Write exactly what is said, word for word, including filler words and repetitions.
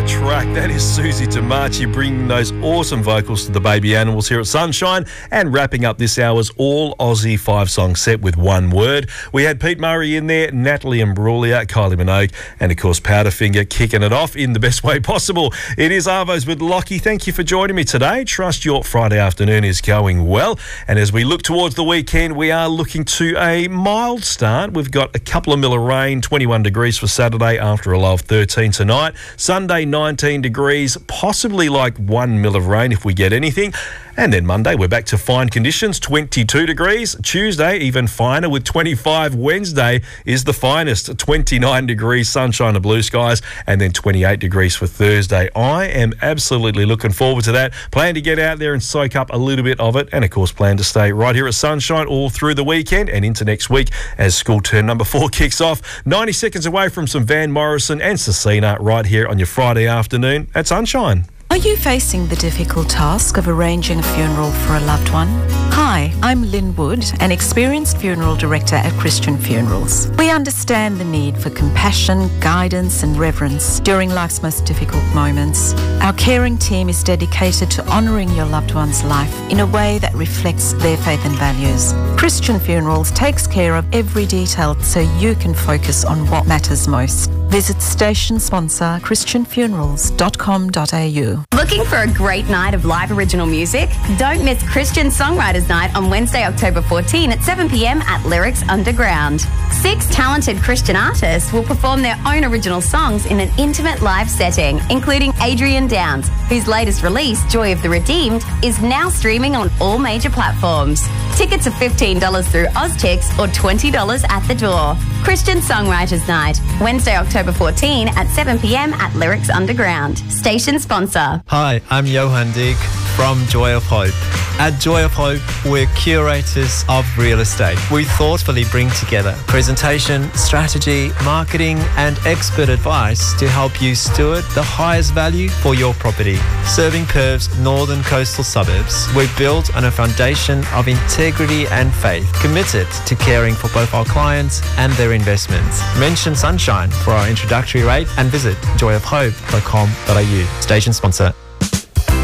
a track. That is Susie Tomachi bringing those awesome vocals to the Baby Animals here at Sunshine and wrapping up this hour's all Aussie five-song set with one word. We had Pete Murray in there, Natalie Imbruglia, Kylie Minogue, and of course Powderfinger kicking it off in the best way possible. It is Arvos with Lockie. Thank you for joining me today. Trust your Friday afternoon is going well. And as we look towards the weekend, we are looking to a mild start. We've got a couple of mil of rain, twenty-one degrees for Saturday after a low of thirteen tonight. Sunday, nineteen degrees, possibly like one mil of rain if we get anything. And then Monday, we're back to fine conditions, twenty-two degrees. Tuesday, even finer with twenty-five. Wednesday is the finest, twenty-nine degrees, sunshine and blue skies, and then twenty-eight degrees for Thursday. I am absolutely looking forward to that. Plan to get out there and soak up a little bit of it, and of course, plan to stay right here at Sunshine all through the weekend and into next week as school term number four kicks off. ninety seconds away from some Van Morrison and Cecina right here on your Friday afternoon at Sunshine. Are you facing the difficult task of arranging a funeral for a loved one? Hi, I'm Lynn Wood, an experienced funeral director at Christian Funerals. We understand the need for compassion, guidance and reverence during life's most difficult moments. Our caring team is dedicated to honouring your loved one's life in a way that reflects their faith and values. Christian Funerals takes care of every detail so you can focus on what matters most. Visit station sponsor christian funerals dot com dot a u. Looking for a great night of live original music? Don't miss Christian Songwriters Night on Wednesday, October fourteenth at seven p m at Lyrics Underground. Six talented Christian artists will perform their own original songs in an intimate live setting, including Adrian Downs, whose latest release, Joy of the Redeemed, is now streaming on all major platforms. Tickets are fifteen dollars through Oztix or twenty dollars at the door. Christian Songwriters Night, Wednesday, October fourteenth at seven p m at Lyrics Underground. Station sponsor. Hi, I'm Johan Dig from Joy of Hope. At Joy of Hope, we're curators of real estate. We thoughtfully bring together presentation, strategy, marketing, and expert advice to help you steward the highest value for your property. Serving Perth's northern coastal suburbs, we're built on a foundation of integrity and faith, committed to caring for both our clients and their investments. Mention Sunshine for our introductory rate and visit joy of hope dot com dot a u. Station sponsor.